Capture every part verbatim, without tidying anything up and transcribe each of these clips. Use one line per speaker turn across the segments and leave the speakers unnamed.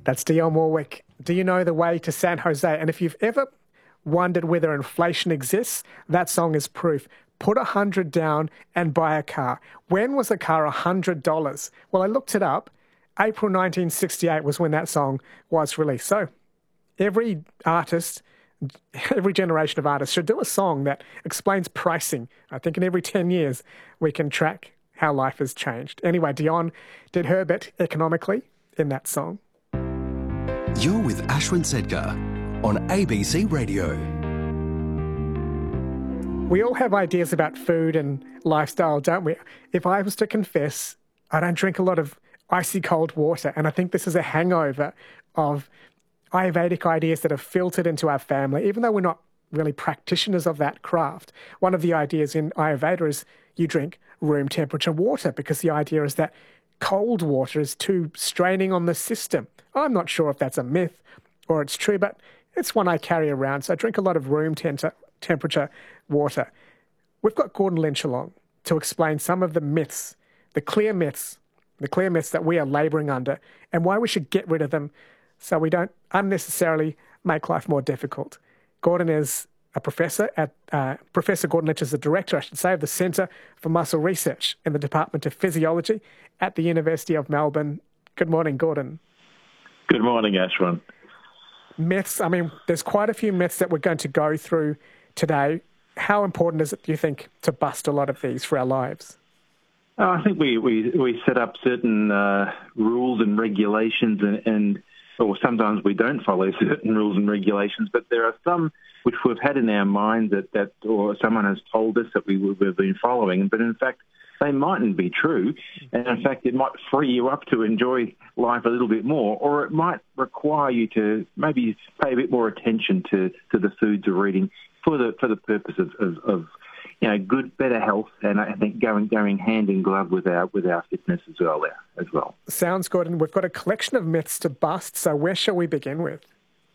That's Dionne Warwick. Do you know the way to San Jose? And if you've ever wondered whether inflation exists, that song is proof. Put a hundred down and buy a car. When was a car a hundred dollars? Well, I looked it up. April nineteen sixty-eight was when that song was released. So every artist, every generation of artists should do a song that explains pricing. I think in every ten years we can track how life has changed. Anyway, Dionne did her bit economically in that song.
You're with Ashwin Sedgar on A B C Radio.
We all have ideas about food and lifestyle, don't we? If I was to confess, I don't drink a lot of icy cold water, and I think this is a hangover of Ayurvedic ideas that have filtered into our family, even though we're not really practitioners of that craft. One of the ideas in Ayurveda is you drink room temperature water because the idea is that cold water is too straining on the system. I'm not sure if that's a myth or it's true, but it's one I carry around. So I drink a lot of room temp- temperature water. We've got Gordon Lynch along to explain some of the myths, the clear myths, the clear myths that we are labouring under and why we should get rid of them so we don't unnecessarily make life more difficult. Gordon is a professor at, uh, Professor Gordon Lynch is the director, I should say, of the Centre for Muscle Research in the Department of Physiology at the University of Melbourne. Good morning, Gordon.
Good morning, Ashwin.
Myths, I mean, there's quite a few myths that we're going to go through today. How important is it, do you think, to bust a lot of these for our lives?
Uh, I think we, we, we set up certain uh, rules and regulations and, and or sometimes we don't follow certain rules and regulations, but there are some which we've had in our mind that, that or someone has told us that we, we've been following, but in fact, they mightn't be true. And in fact, it might free you up to enjoy life a little bit more, or it might require you to maybe pay a bit more attention to, to the foods you're eating for the for the purpose of, of, of you know, good, better health, and I think going going hand in glove with our with our fitness as well. There as well.
Sounds good, and we've got a collection of myths to bust. So where shall we begin with?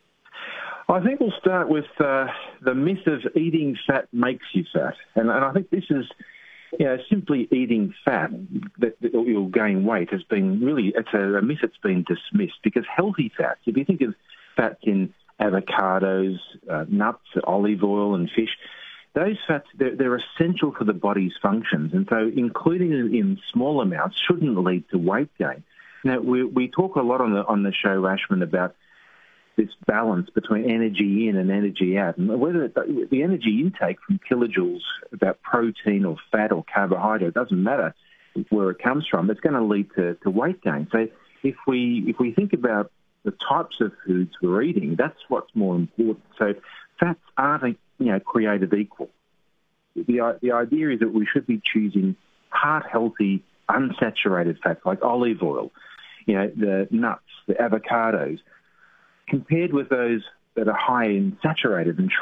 I think we'll start with uh, the myth of eating fat makes you fat, and, and I think this is, you know, simply eating fat that, that you'll gain weight has been really it's a, a myth that's been dismissed because healthy fats, if you think of fats in avocados, uh, nuts, olive oil, and fish. Those fats, they're, they're essential for the body's functions, and so including them in small amounts shouldn't lead to weight gain. Now, we, we talk a lot on the on the show, Ashwin, about this balance between energy in and energy out, and whether it, the energy intake from kilojoules, about protein or fat or carbohydrate, doesn't matter where it comes from, it's going to lead to, to weight gain. So if we if we think about the types of foods we're eating, that's what's more important. So fats aren't, you know, created equal. The, the idea is that we should be choosing heart-healthy, unsaturated fats like olive oil, you know, the nuts, the avocados, compared with those that are high in saturated and